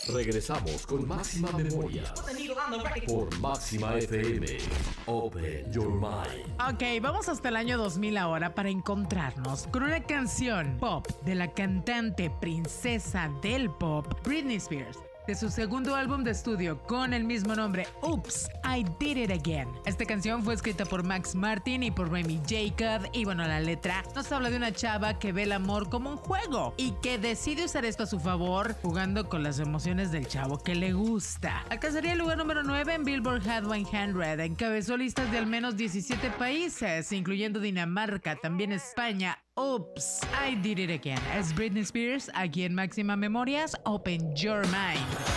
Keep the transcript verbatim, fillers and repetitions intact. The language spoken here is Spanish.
Regresamos con Máxima Memoria por Máxima F M. Open Your Mind. Ok, vamos hasta el año dos mil ahora para encontrarnos con una canción pop de la cantante princesa del pop, Britney Spears, de su segundo álbum de estudio con el mismo nombre, Oops, I Did It Again. Esta canción fue escrita por Max Martin y por Remy Jacob, y bueno, la letra nos habla de una chava que ve el amor como un juego y que decide usar esto a su favor, jugando con las emociones del chavo que le gusta. Alcanzaría el lugar número nueve en Billboard Hot cien, encabezó listas de al menos diecisiete países, incluyendo Dinamarca, también España. Oops, I Did It Again. Es Britney Spears, aquí en Máxima Memorias, Open Your Mind.